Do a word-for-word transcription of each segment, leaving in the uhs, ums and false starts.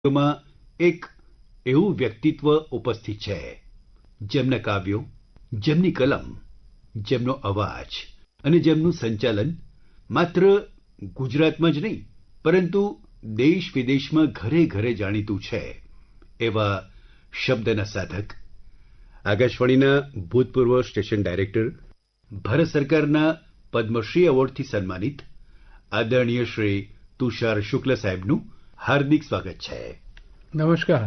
માં એક એવું વ્યક્તિત્વ ઉપસ્થિત છે જેમના કાવ્યો, જેમની કલમ, જેમનો અવાજ અને જેમનું સંચાલન માત્ર ગુજરાતમાં જ નહીં પરંતુ દેશવિદેશમાં ઘરેઘરે જાણીતું છે એવા શબ્દના સાધક, આકાશવાણીના ભૂતપૂર્વ સ્ટેશન ડાયરેક્ટર, ભારત સરકારના પદ્મશ્રી એવોર્ડથી સન્માનિત આદરણીય શ્રી તુષાર શુક્લ સાહેબનું હાર્દિક સ્વાગત છે. નમસ્કાર.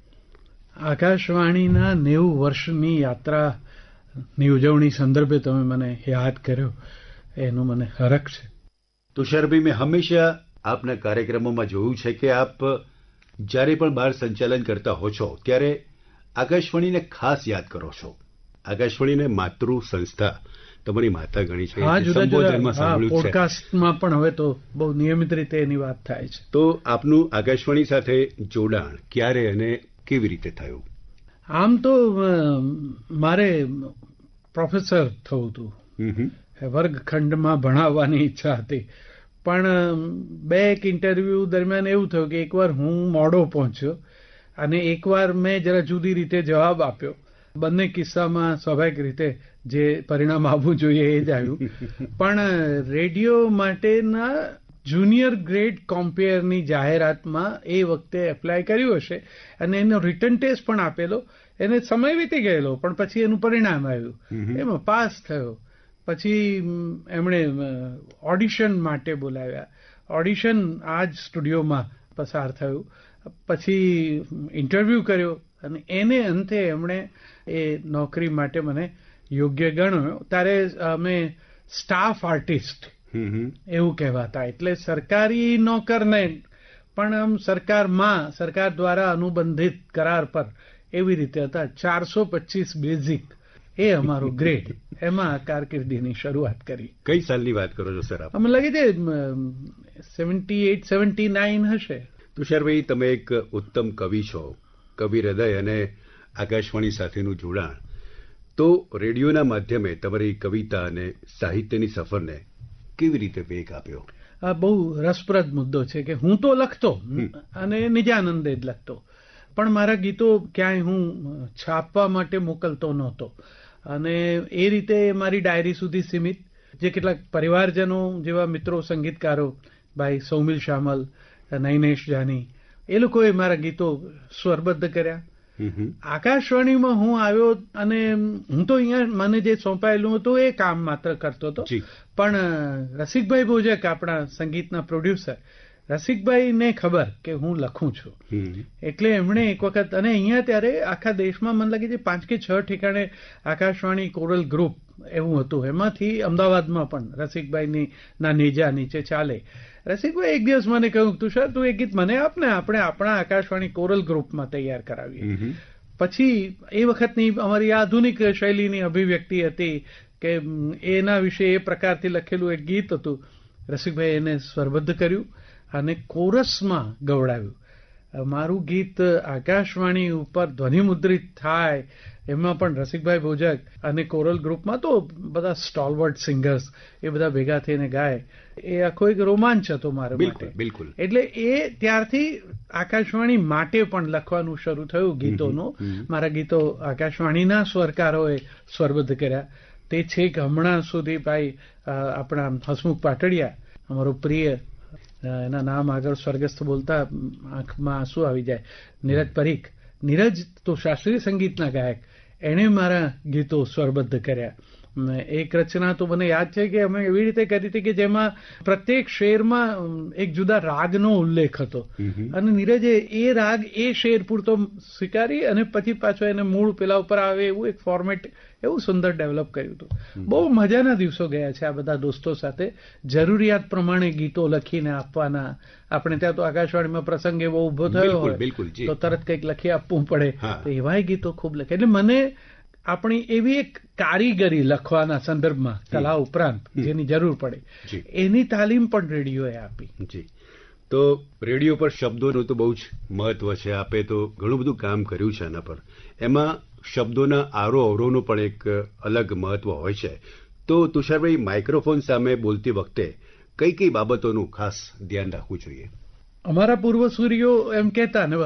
આકાશવાણીના નેવું વર્ષની યાત્રાની ઉજવણી સંદર્ભે તમે મને યાદ કર્યો એનું મને હરખ છે. તુષારભાઈ, મેં હંમેશા આપના કાર્યક્રમોમાં જોયું છે કે આપ જ્યારે પણ બહાર સંચાલન કરતા હો છો ત્યારે આકાશવાણીને ખાસ યાદ કરો છો. આકાશવાણીને માતૃ સંસ્થા તમારી માતા ગણી છે. હા, જુદા જુદા પોડકાસ્ટમાં પણ હવે તો બહુ નિયમિત રીતે એની વાત થાય છે. તો આપનું આકાશવાણી સાથે જોડાણ ક્યારે અને કેવી રીતે થયું? આમ તો મારે પ્રોફેસર થવું હતું, વર્ગખંડમાં ભણાવવાની ઈચ્છા હતી, પણ બે એક ઇન્ટરવ્યૂ દરમિયાન એવું થયું કે એકવાર હું મોડો પહોંચ્યો અને એકવાર મેં જરા જુદી રીતે જવાબ આપ્યો. બંને કિસ્સામાં સ્વાભાવિક રીતે જે પરિણામ આવવું જોઈએ એ જ આવ્યું. પણ રેડિયો માટેના જુનિયર ગ્રેડ કોમ્પેયરની જાહેરાતમાં એ વખતે એપ્લાય કર્યું હશે અને એનો રિટર્ન ટેસ્ટ પણ આપેલો. એને સમય વીતી ગયેલો પણ પછી એનું પરિણામ આવ્યું, એમાં પાસ થયો. પછી એમણે ઓડિશન માટે બોલાવ્યા. ઓડિશન આ જ સ્ટુડિયોમાં પસાર થયું. પછી ઇન્ટરવ્યૂ કર્યો અને એને અંતે એમણે એ નોકરી માટે મને યોગ્ય ગણ્યો. ત્યારે અમે સ્ટાફ આર્ટિસ્ટ એવું કહેવાતા, એટલે સરકારી નોકર નહીં પણ આમ સરકારમાં સરકાર દ્વારા અનુબંધિત કરાર પર એવી રીતે હતા. ચારસો પચીસ બેઝિક એ અમારો ગ્રેડ. એમાં કારકિર્દીની શરૂઆત કરી. કઈ સાલની વાત કરો છો સર આપ? અમને લાગે છે સેવન્ટી એઇટ સેવન્ટી નાઇન હશે. તુષારભાઈ, તમે એક ઉત્તમ કવિ છો. કવિ હૃદય અને આકાશવાણી સાથેનું જોડાણ, તો રેડિયોના માધ્યમે તમારી કવિતા અને સાહિત્યની સફરને કેવી રીતે વેગ આપ્યો? આ બહુ રસપ્રદ મુદ્દો છે કે હું તો લખતો અને નિજાનંદે જ લખતો, પણ મારા ગીતો ક્યાંય હું છાપવા માટે મોકલતો નહોતો અને એ રીતે મારી ડાયરી સુધી સીમિત. જે કેટલાક પરિવારજનો જેવા મિત્રો સંગીતકારો, ભાઈ સૌમિલ શામલ, નૈનેશ જાની, એ લોકોએ મારા ગીતો સ્વરબદ્ધ કર્યા. આકાશવાણીમાં હું આવ્યો અને હું તો અહીંયા મને જે સોંપાયેલું હતું એ કામ માત્ર કરતો હતો, પણ રસિકભાઈ ભોજક, આપણા સંગીતના પ્રોડ્યુસર, રસિકભાઈને ખબર કે હું લખું છું એટલે એમણે એક વખત, અને અહીંયા ત્યારે આખા દેશમાં મને લાગે છે પાંચ કે છ ઠેકાણે આકાશવાણી કોરલ ગ્રુપ એવું હતું. એમાંથી અમદાવાદમાં પણ રસિકભાઈની ના નેજા નીચે ચાલે. રસિકભાઈ એક દિવસ મને કહ્યું, તુષાર તું એક ગીત મને આપ ને, આપણે આપણા આકાશવાણી કોરલ ગ્રુપમાં તૈયાર કરાવીએ. પછી એ વખતની અમારી આધુનિક શૈલીની અભિવ્યક્તિ હતી કે એના વિશે એ પ્રકારથી લખેલું એક ગીત હતું. રસિકભાઈ એને સ્વરબદ્ધ કર્યું અને કોરસમાં ગવડાવ્યું. મારું ગીત આકાશવાણી ઉપર ધ્વનિમુદ્રિત થાય એમાં પણ રસિકભાઈ ભોજક અને કોરલ ગ્રુપમાં તો બધા સ્ટોલવર્ડ સિંગર્સ એ બધા ભેગા થઈને ગાય, એ આખો એક રોમાંચ હતો મારા માટે. બિલકુલ. એટલે એ ત્યારથી આકાશવાણી માટે પણ લખવાનું શરૂ થયું ગીતોનું. મારા ગીતો આકાશવાણીના સ્વરકારોએ સ્વરબદ્ધ કર્યા. તે છેક હમણાં સુધી ભાઈ આપણા હસમુખ પાટડિયા, અમારો પ્રિય, એના નામ આગળ સ્વર્ગસ્થ બોલતા આંખમાં આંસુ આવી જાય, નીરજ પરીખ. નીરજ તો શાસ્ત્રીય સંગીતના ગાયક, એણે મારા ગીતો સ્વરબદ્ધ કર્યા. એક રચના તો મને યાદ છે કે અમે એવી રીતે કરી હતી કે જેમાં પ્રત્યેક શેરમાં એક જુદા રાગનો ઉલ્લેખ હતો અને નીરજે એ રાગ એ શેર પૂરતો સ્વીકારી અને પછી પાછો એને મૂળ પેલા ઉપર આવે એવું એક ફોર્મેટ એવું સુંદર ડેવલપ કર્યું હતું. બહુ મજાના દિવસો ગયા છે આ બધા દોસ્તો સાથે, જરૂરિયાત પ્રમાણે ગીતો લખીને આપવાના. આપણે ત્યાં તો આકાશવાણીમાં પ્રસંગ એવો ઉભો થયો હોય તો તરત કંઈક લખી આપવું પડે, તો એવાય ગીતો ખૂબ લખે. એટલે મને આપણી એવી એક કારીગરી લખવાના સંદર્ભમાં કલા ઉપરાંત જેની જરૂર પડે એની તાલીમ પણ રેડિયોએ આપી. જી, તો રેડિયો પર શબ્દોનું તો બહુ જ મહત્વ છે. આપે તો ઘણું બધું કામ કર્યું છે એના પર. એમાં શબ્દોના આરો અવરોનું પણ એક અલગ મહત્વ હોય છે. તો તુષારભાઈ, માઇક્રોફોન સામે બોલતી વખતે કઈ કઈ બાબતોનું ખાસ ધ્યાન રાખવું જોઈએ? અમારા પૂર્વસૂરીઓ એમ કહેતા ને